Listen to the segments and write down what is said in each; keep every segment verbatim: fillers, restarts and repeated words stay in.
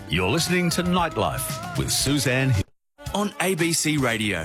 You're listening to Nightlife with Suzanne Hill on A B C Radio.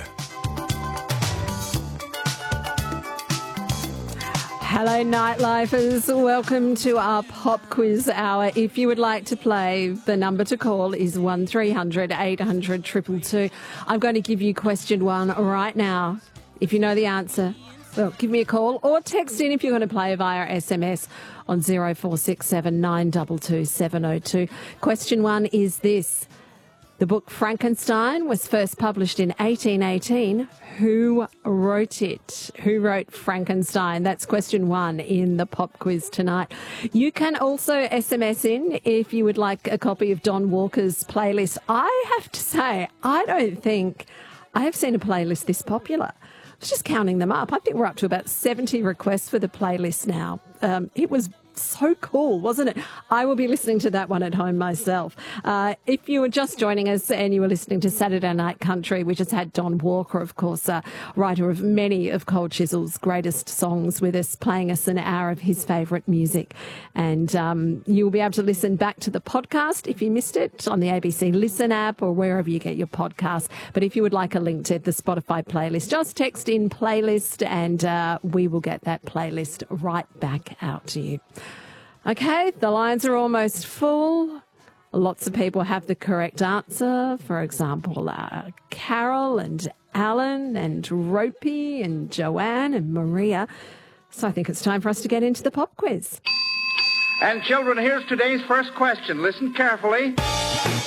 Hello, Nightlifers. Welcome to our Pop Quiz Hour. If you would like to play, the number to call is one three hundred eight hundred two two two. I'm going to give you question one right now. If you know the answer, well, give me a call or text in if you're going to play via S M S on zero four six seven nine two two seven zero two. Question one is this. The book Frankenstein was first published in eighteen eighteen. Who wrote it? Who wrote Frankenstein? That's question one in the pop quiz tonight. You can also S M S in if you would like a copy of Don Walker's playlist. I have to say, I don't think I have seen a playlist this popular. I was just counting them up. I think we're up to about seventy requests for the playlist now. Um, it was so cool, wasn't it? I will be listening to that one at home myself. Uh, if you were just joining us and you were listening to Saturday Night Country, we just had Don Walker, of course, uh, writer of many of Cold Chisel's greatest songs, with us, playing us an hour of his favourite music. And um, you'll be able to listen back to the podcast if you missed it on the A B C Listen app or wherever you get your podcasts. But if you would like a link to the Spotify playlist, just text in playlist and uh, we will get that playlist right back out to you. Okay, the lines are almost full. Lots of people have the correct answer. For example, uh, Carol and Alan and Ropey and Joanne and Maria. So I think it's time for us to get into the pop quiz. And children, here's today's first question. Listen carefully.